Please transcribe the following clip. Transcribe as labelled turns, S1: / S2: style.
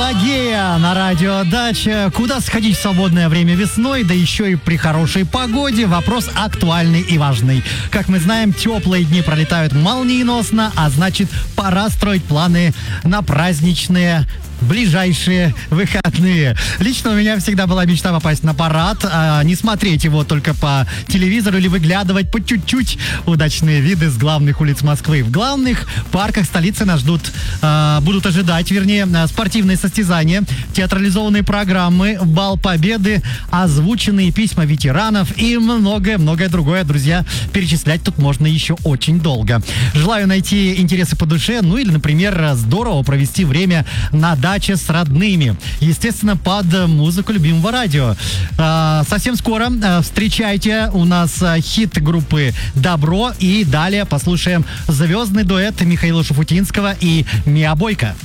S1: Пелагея на радио Дача. Куда сходить в свободное время весной, да еще и при хорошей погоде? Вопрос актуальный и важный. Как мы знаем, теплые дни пролетают молниеносно, а значит, пора строить планы на праздничные ближайшие выходные. Лично у меня всегда была мечта попасть на парад, а не смотреть его только по телевизору или выглядывать по чуть-чуть удачные виды с главных улиц Москвы. В главных парках столицы нас будут ожидать, спортивные состязания, театрализованные программы, бал победы, озвученные письма ветеранов и многое-многое другое. Друзья, перечислять тут можно еще очень долго. Желаю найти интересы по душе, ну или, например, здорово провести время на даче с родными. Естественно, под музыку любимого радио. Совсем скоро встречайте у нас хит группы «Добро». И далее послушаем звездный дуэт Михаила Шуфутинского и Миа Бойко.